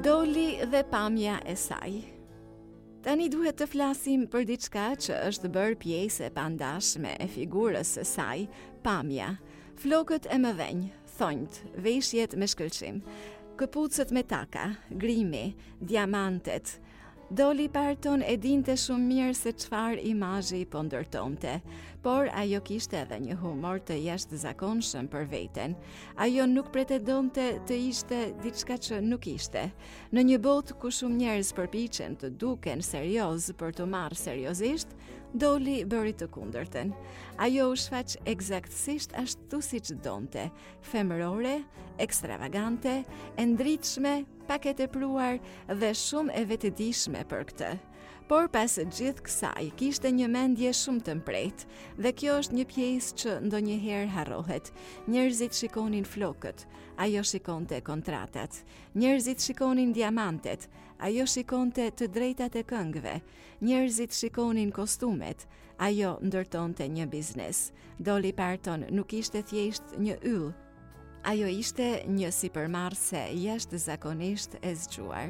Doli dhe pamja e saj. Tani duhet të flasim për diçka që është bërë pjesë e pandashme e figurës së saj, pamja. Flokët e mëdhenj, thonjt, veshjet me shkëlqim, këpucët me taka, grimi, diamantet. Dolly Parton e dinte shumë mirë se çfarë imazhi po ndërtonte, por ajo kishte edhe një humor të jashtëzakonshëm për veten. Ajo nuk pretendonte të ishte diçka që nuk ishte. Në një botë ku shumë njerëz përpiqen të duken serioz për të marrë seriozisht, Dolly bëri të kundërtën. Ajo u shfaq eksaktësisht ashtu siç donte, femërore, ekstravagante, e ndritshme, pak e tepruar dhe shumë e vetëdijshme për këtë. Por pas gjithë kësaj, kishte një mendje shumë të mprejtë, dhe kjo është një pjesë që ndonjëherë harrohet. Njerëzit shikonin flokët, ajo shikonte kontratat. Njerëzit shikonin diamantet, ajo shikonte të drejtat e këngëve. Njerëzit shikonin kostumet, ajo ndërtonte një biznes. Dolly Parton nuk ishte thjesht një yll. Ajo ishte një sipërmarrëse jashtëzakonisht e zgjuar.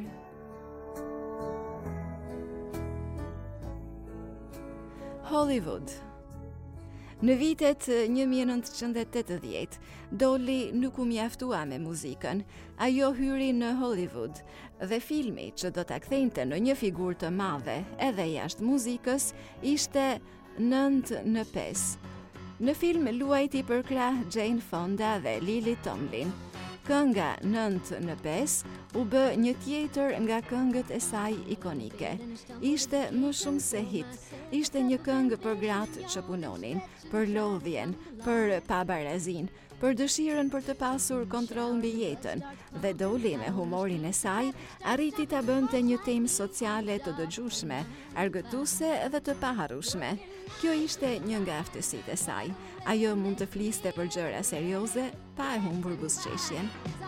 Hollywood. Në vitet 1980, Dolly nuk u mjaftua me muzikën. Ajo hyri në Hollywood dhe filmi që do ta kthente në një figurë të madhe edhe jashtë muzikës ishte 9 në 5. Në film luajti për krah Jane Fonda dhe Lily Tomlin. Kënga 9 në 5 u bë një tjetër nga këngët e saj ikonike. Ishte më shumë se hit, ishte një këngë për gratë që punonin, për lodhjen, për pabarazin, për dëshirën për të pasur kontroll mbi jetën, dhe Dolly me humorin e saj arriti ta bënte një temë sociale të dëgjueshme, argëtuese dhe të paharrueshme. Kjo ishte një nga aftësitë e saj. Ajo mund të fliste për gjëra serioze pa e humbur buzëqeshjen.